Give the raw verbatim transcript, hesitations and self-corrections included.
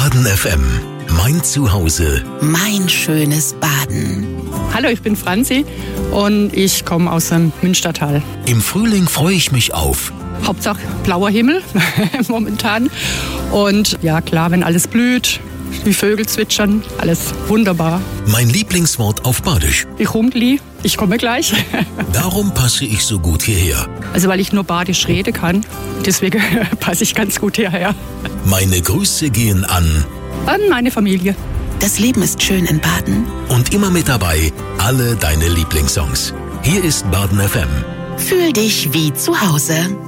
Baden F M. Mein Zuhause. Mein schönes Baden. Hallo, ich bin Franzi und ich komme aus dem Münstertal. Im Frühling freue ich mich auf Hauptsache blauer Himmel momentan. Und ja klar, wenn alles blüht, die Vögel zwitschern, alles wunderbar. mein Lieblingswort auf Badisch. Ich Humgli, ich komme gleich. Darum passe ich so gut hierher. Also weil ich nur Badisch reden kann, deswegen passe ich ganz gut hierher. Meine Grüße gehen an An meine Familie. Das Leben ist schön in Baden. und immer mit dabei alle deine Lieblingssongs. Hier ist Baden F M. Fühl dich wie zu Hause.